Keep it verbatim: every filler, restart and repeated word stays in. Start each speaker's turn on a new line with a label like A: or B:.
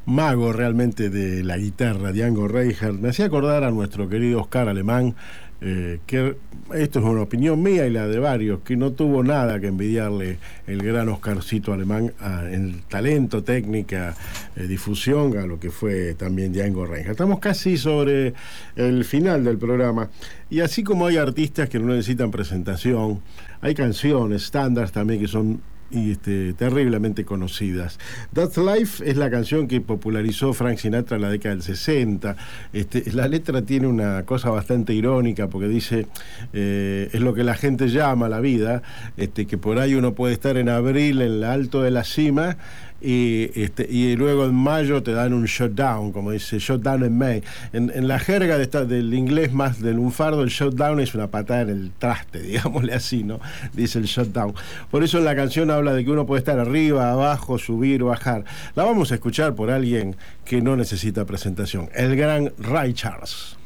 A: mago realmente de la guitarra, Django Reinhardt. Me hacía acordar a nuestro querido Oscar Alemán, eh, que esto es una opinión mía y la de varios, que no tuvo nada que envidiarle el gran Oscarcito Alemán a, en talento, técnica, eh, difusión, a lo que fue también Django Reinhardt. Estamos casi sobre el final del programa, y así como hay artistas que no necesitan presentación, hay canciones, estándares también que son y este, terriblemente conocidas. That's Life es la canción que popularizó Frank Sinatra en la década del sesenta. Este, la letra tiene una cosa bastante irónica porque dice, eh, es lo que la gente llama la vida, este, que por ahí uno puede estar en abril en lo alto de la cima y, este, y luego en mayo te dan un shutdown, como dice, shutdown en May. En, en la jerga de esta, del inglés más del lunfardo, el shutdown es una patada en el traste, digámosle así, ¿no? Dice el shutdown. Por eso en la canción habla de que uno puede estar arriba, abajo, subir, bajar. La vamos a escuchar por alguien que no necesita presentación, el gran Ray Charles.